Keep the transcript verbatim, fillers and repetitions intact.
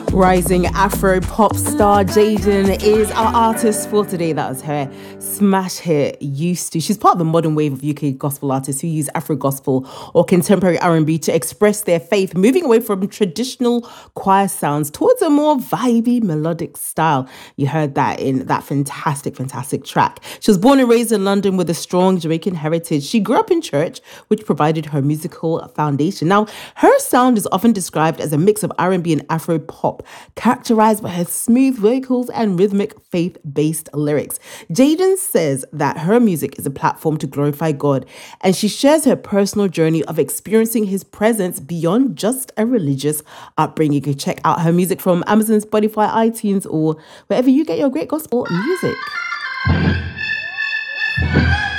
Rising Afro pop star Jaden is our artist for today. That was her smash hit, Used To. She's part of the modern wave of U K gospel artists who use Afro gospel or contemporary R and B to express their faith, moving away from traditional choir sounds towards a more vibey, melodic style. You heard that in that fantastic, fantastic track. She was born and raised in London with a strong Jamaican heritage. She grew up in church, which provided her musical foundation. Now, her sound is often described as a mix of R and B and Afro pop, characterized by her smooth vocals and rhythmic faith-based lyrics. Jaden says that her music is a platform to glorify God, and she shares her personal journey of experiencing his presence beyond just a religious upbringing. You can check out her music from Amazon, Spotify, iTunes, or wherever you get your great gospel music.